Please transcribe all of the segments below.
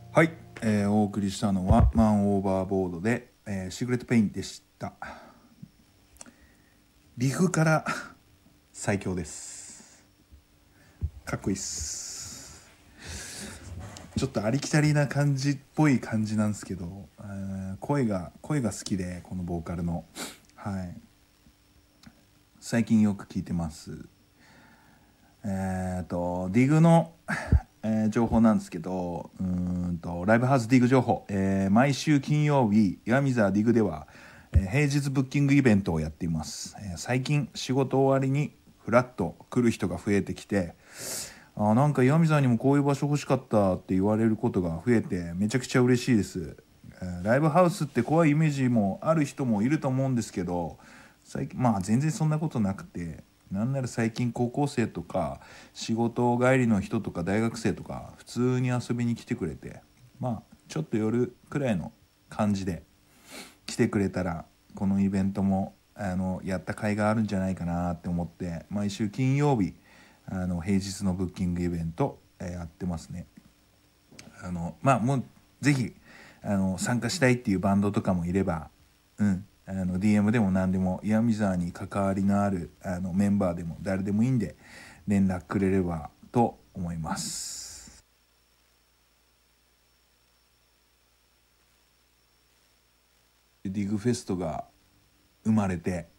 はい、お送りしたのはマンオーバーボードで、シークレットペインでした。リフから最強です。かっこいいっす。ちょっとありきたりな感じっぽい感じなんですけど、声が好きで、このボーカルの、はい、最近よく聞いてます。ディグの、情報なんですけど、ライブハウスディグ情報、毎週金曜日岩見沢ディグでは、平日ブッキングイベントをやっています。最近仕事終わりにフラッと来る人が増えてきて、なんか岩見沢にもこういう場所欲しかったって言われることが増えてめちゃくちゃ嬉しいです。ライブハウスって怖いイメージもある人もいると思うんですけど、最近全然そんなことなくて、なんなら最近高校生とか仕事帰りの人とか大学生とか普通に遊びに来てくれて、ちょっと夜くらいの感じで来てくれたらこのイベントもやった甲斐があるんじゃないかなって思って、毎週金曜日平日のブッキングイベント、やってますね。もうぜひ参加したいっていうバンドとかもいれば、DM でも何でも岩見沢に関わりのあるメンバーでも誰でもいいんで連絡くれればと思います。ディグフェストが生まれて、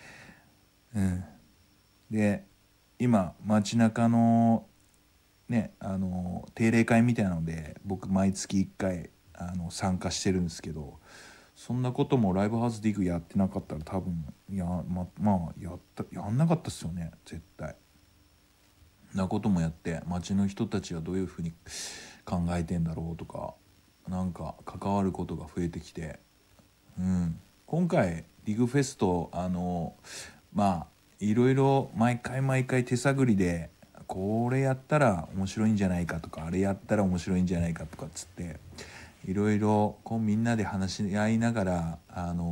で今街中のね定例会みたいなので僕毎月1回参加してるんですけど、そんなこともライブハウスディグやってなかったら多分やんなかったっすよね絶対。なこともやって街の人たちはどういうふうに考えてんだろうとか、なんか関わることが増えてきて、今回リグフェストいろいろ毎回毎回手探りでこれやったら面白いんじゃないかとかあれやったら面白いんじゃないかとかっつっていろいろみんなで話し合いながら